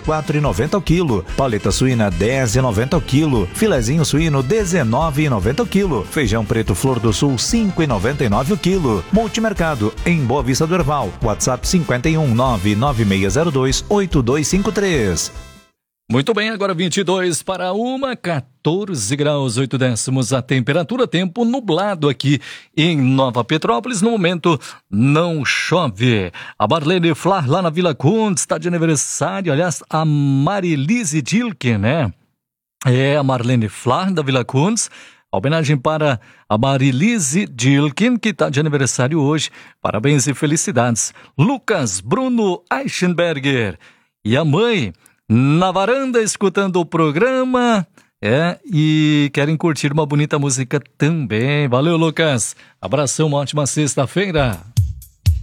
24,90 o quilo. Paleta suína 10,90 o quilo. Filezinho suíno 19,90 o quilo. Feijão preto Flor do Sul 5,99 o quilo. Multimercado em Boa Vista do Herval. WhatsApp 51996028253. Muito bem, agora 22 para 14 graus 8 décimos a temperatura, tempo nublado aqui em Nova Petrópolis, no momento não chove. A Marlene Flar lá na Vila Kundes está de aniversário, aliás, a Marilise Dilken, né? É a Marlene Flar da Vila Kundes, a homenagem para a Marilise Dilken, que está de aniversário hoje, parabéns e felicidades. Lucas Bruno Eichenberger e a mãe na varanda escutando o programa e querem curtir uma bonita música também. Valeu, Lucas. Abração, uma ótima sexta-feira.